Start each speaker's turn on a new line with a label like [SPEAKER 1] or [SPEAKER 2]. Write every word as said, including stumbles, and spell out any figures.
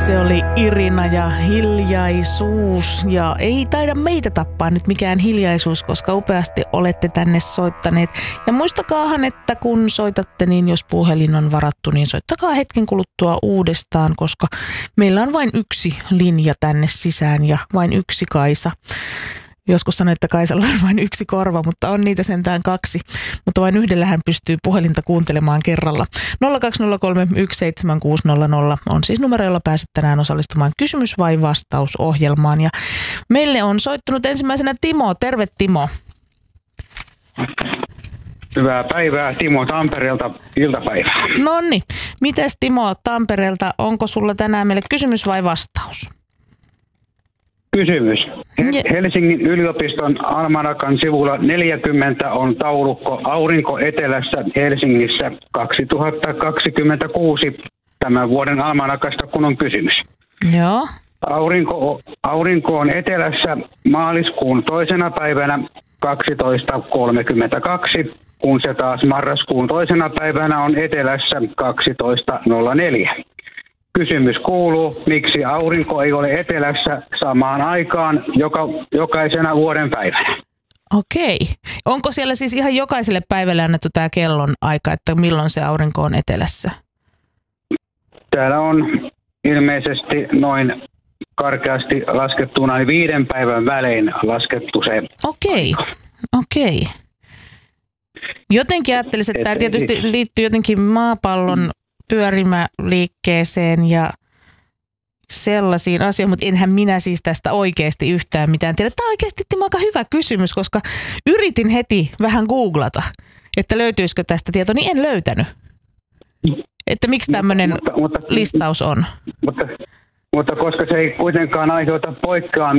[SPEAKER 1] Se oli Irina ja Hiljaisuus, ja ei taida meitä tappaa nyt mikään hiljaisuus, koska upeasti olette tänne soittaneet. Ja muistakaahan, että kun soitatte, niin jos puhelin on varattu, niin soittakaa hetken kuluttua uudestaan, koska meillä on vain yksi linja tänne sisään ja vain yksi Kaisa. Joskus sanoin, että Kaisalla on vain yksi korva, mutta on niitä sentään kaksi. Mutta vain yhdellä hän pystyy puhelinta kuuntelemaan kerralla. nolla kaksi nolla kolme yksi seitsemän kuusi nolla nolla on siis numero, jolla pääset tänään osallistumaan kysymys- vai vastausohjelmaan. Ja meille on soittanut ensimmäisenä Timo. Terve Timo.
[SPEAKER 2] Hyvää päivää Timo Tampereelta, iltapäivää.
[SPEAKER 1] Nonni, mites Timo Tampereelta, onko sulla tänään meille kysymys vai vastaus?
[SPEAKER 2] Kysymys. Helsingin yliopiston almanakan sivulla neljäkymmentä on taulukko Aurinko etelässä Helsingissä kaksituhattakaksikymmentäkuusi tämän vuoden almanakasta, kun on kysymys.
[SPEAKER 1] Joo.
[SPEAKER 2] Aurinko, aurinko on etelässä maaliskuun toisena päivänä kaksitoista kolmekymmentäkaksi, kun se taas marraskuun toisena päivänä on etelässä kaksitoista nolla neljä. Kysymys kuuluu, miksi aurinko ei ole etelässä samaan aikaan joka, jokaisena vuoden päivänä?
[SPEAKER 1] Okei. Onko siellä siis ihan jokaiselle päivälle annettu tämä kellon aika, että milloin se aurinko on etelässä? Täällä
[SPEAKER 2] on ilmeisesti noin karkeasti laskettuna viiden päivän välein laskettu se.
[SPEAKER 1] Okei, okei. Jotenkin ajattelisin, että tämä tietysti liittyy jotenkin maapallon pyörimäliikkeeseen ja sellaisiin asioihin, mutta enhän minä siis tästä oikeasti yhtään mitään tiedä. Tämä on oikeasti Timo aika hyvä kysymys, koska yritin heti vähän googlata, että löytyisikö tästä tieto, niin en löytänyt. Että miksi tämmöinen
[SPEAKER 2] mutta, mutta,
[SPEAKER 1] listaus on.
[SPEAKER 2] Mutta, mutta koska se ei kuitenkaan aiheuta poikkeamia